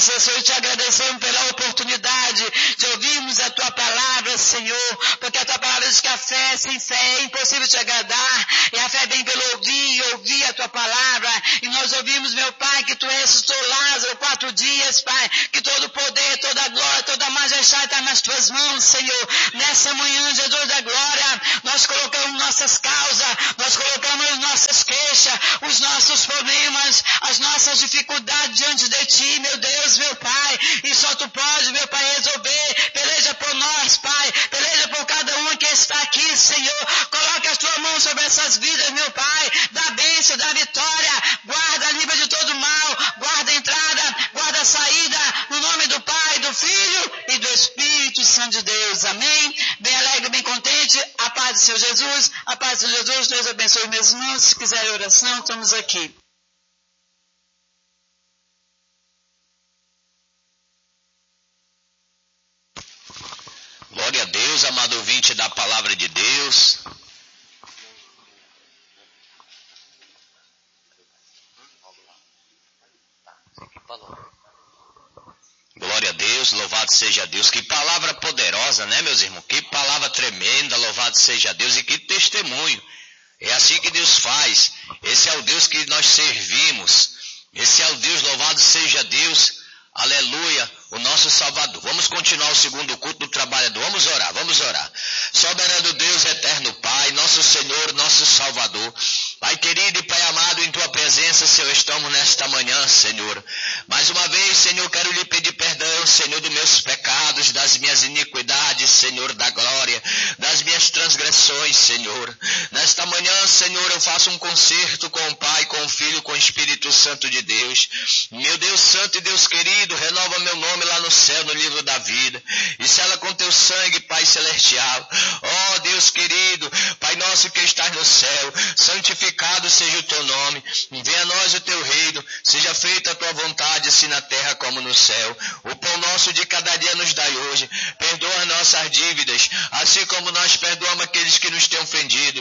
graças, Senhor, te agradecemos pela oportunidade de ouvirmos a tua palavra, Senhor, porque a tua palavra diz que a fé sem fé é impossível te agradar, e a fé vem pelo ouvir e ouvir a tua palavra, e nós ouvimos, meu Pai, que tu ressuscitou Lázaro 4 dias, Pai, que todo o poder, toda a glória, toda a majestade está nas tuas mãos, Senhor. Nessa manhã, Jesus da glória, nós colocamos nossas causas, nós colocamos nossas queixas, os nossos problemas, as nossas dificuldades diante de ti, meu Deus, meu Pai, e só tu pode, meu Pai, resolver. Peleja por nós, Pai, peleja por cada um que está aqui, Senhor. Coloque a tua mão sobre essas vidas, meu Pai, da bênção, da vitória, guarda, livra de todo mal, guarda a entrada, guarda a saída, no nome do Pai, do Filho e do Espírito Santo de Deus, amém? Bem alegre, bem contente, a paz do Senhor Jesus, a paz do Senhor Jesus, Deus abençoe meus irmãos, se quiserem oração, estamos aqui. Glória a Deus, amado ouvinte da palavra de Deus. Glória a Deus, louvado seja Deus. Que palavra poderosa, né, meus irmãos? Que palavra tremenda, louvado seja Deus. E que testemunho. É assim que Deus faz. Esse é o Deus que nós servimos. Esse é o Deus, louvado seja Deus. Aleluia, o nosso Salvador. Vamos continuar o segundo culto do trabalhador. Vamos orar, vamos orar. Soberano Deus, eterno Pai, nosso Senhor, nosso Salvador. Pai querido e Pai amado, em Tua presença, Senhor, estamos nesta manhã, Senhor. Mais uma vez, Senhor, quero lhe pedir perdão, Senhor, dos meus pecados, das minhas iniquidades, Senhor, da glória, das minhas transgressões, Senhor. Nesta manhã, Senhor, eu faço um concerto com o Pai, com o Filho, com o Espírito Santo de Deus. Meu Deus Santo e Deus querido, renova meu nome lá no céu, no livro da vida. E sela com Teu sangue, Pai celestial. Ó Deus querido, Pai nosso que estás no céu, santificado seja o Teu nome. Venha a nós o Teu reino, seja feita a Tua vontade, assim na terra como no céu. O pão nosso de cada dia nos dai hoje. Perdoa as nossas dívidas, assim como nós perdoamos aqueles que nos têm ofendido.